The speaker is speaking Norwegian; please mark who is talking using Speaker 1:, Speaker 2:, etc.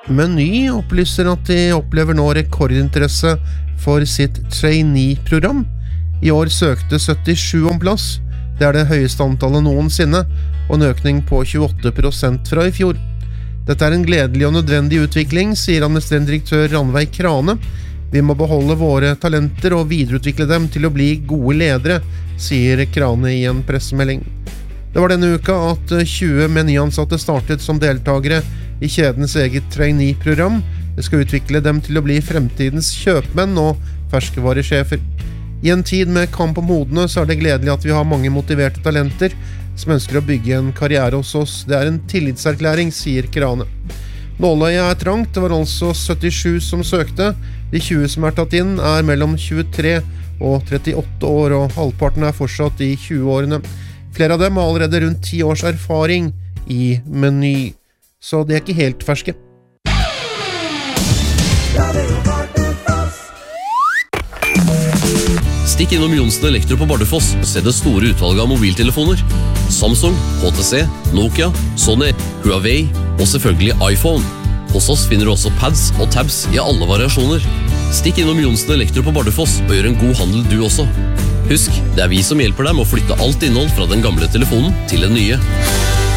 Speaker 1: Meny opplyser at de opplever nå rekordinteresse for sitt trainee-program. I år søkte 77 om plass. Det er det høyeste antallet noensinne, og en økning på 28% fra i fjor. Dette er en gledelig og nødvendig utvikling, sier administrerende direktør Ranveig Krane. Vi må beholde våre talenter og videreutvikle dem til å bli gode ledere, sier Krane i en pressemelding. Det var denne uka at 20 menyansatte startet som deltagere i kjedens eget trainee-program. Det skal utvikle dem til å bli fremtidens kjøpmenn og ferskvaresjefer. I en tid med kamp om hodene så er det gledelig at vi har mange motiverte talenter som ønsker å bygge en karriere hos oss. Det er en tillitserklæring, sier Krane. Nåløyet er trangt, det var altså 77 som søkte. De 20 som er tatt inn er mellom 23 og 38 år, og halvparten er fortsatt i 20-årene. Flere av dem har allerede rundt 10 års erfaring i Meny, så de er ikke helt ferske.
Speaker 2: Stikk innom Johnsen Elektro på Bardufoss og se det store utvalget av mobiltelefoner. Samsung, HTC, Nokia, Sony, Huawei og selvfølgelig iPhone. Hos oss finner du også pads og tabs i alle variasjoner. Stikk innom Johnsen Elektro på Bardufoss og gjør en god handel du også. Husk, det er vi som hjelper deg med å flytte alt innhold fra den gamle telefonen til den nye.